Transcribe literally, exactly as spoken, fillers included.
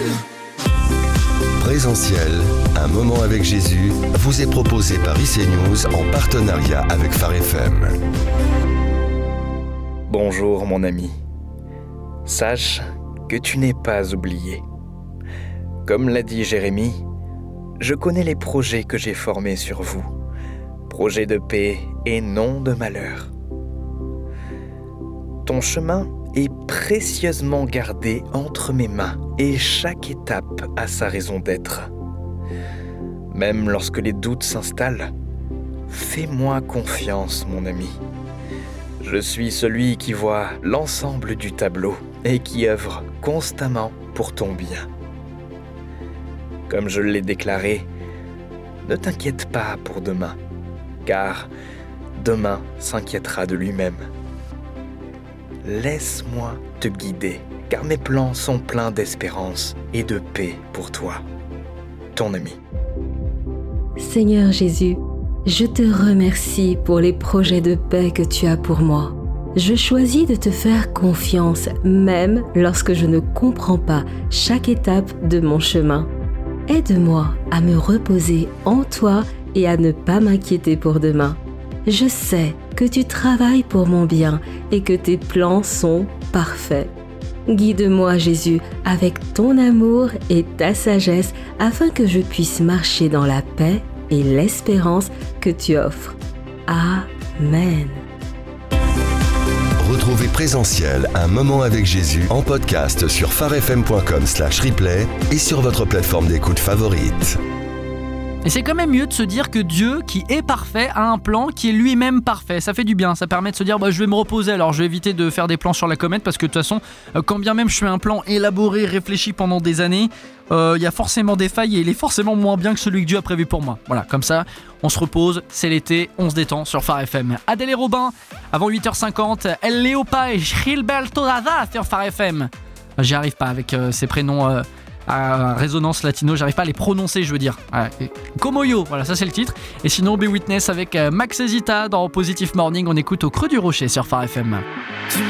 Présentiel, un moment avec Jésus, vous est proposé par I C News en partenariat avec Phare F M. Bonjour mon ami. Sache que tu n'es pas oublié. Comme l'a dit Jérémie, je connais les projets que j'ai formés sur vous. Projets de paix et non de malheur. Ton chemin est précieusement gardé entre mes mains et chaque étape a sa raison d'être. Même lorsque les doutes s'installent, fais-moi confiance, mon ami. Je suis celui qui voit l'ensemble du tableau et qui œuvre constamment pour ton bien. Comme je l'ai déclaré, ne t'inquiète pas pour demain, car demain s'inquiétera de lui-même. Laisse-moi te guider, car mes plans sont pleins d'espérance et de paix pour toi. Ton ami. Seigneur Jésus, je te remercie pour les projets de paix que tu as pour moi. Je choisis de te faire confiance, même lorsque je ne comprends pas chaque étape de mon chemin. Aide-moi à me reposer en toi et à ne pas m'inquiéter pour demain. Je sais que tu travailles pour mon bien et que tes plans sont parfaits. Guide-moi, Jésus, avec ton amour et ta sagesse afin que je puisse marcher dans la paix et l'espérance que tu offres. Amen. Retrouvez Présentiel, un moment avec Jésus en podcast sur pharefm point com slash replay et sur votre plateforme d'écoute favorite. Et c'est quand même mieux de se dire que Dieu, qui est parfait, a un plan qui est lui-même parfait. Ça fait du bien, ça permet de se dire bah, je vais me reposer, alors je vais éviter de faire des plans sur la comète parce que de toute façon, quand bien même je fais un plan élaboré, réfléchi pendant des années, il euh, y a forcément des failles et il est forcément moins bien que celui que Dieu a prévu pour moi. Voilà, comme ça, on se repose, c'est l'été, on se détend sur Phare F M. Adèle et Robin, avant huit heures cinquante, El Leopa et Gilberto Dada sur Phare F M. J'y arrive pas avec euh, ces prénoms... Euh, à résonance latino, j'arrive pas à les prononcer, je veux dire. Como yo, voilà, ça c'est le titre. Et sinon, Be Witness avec Max Zita dans Positive Morning, on écoute au creux du rocher sur Phare F M.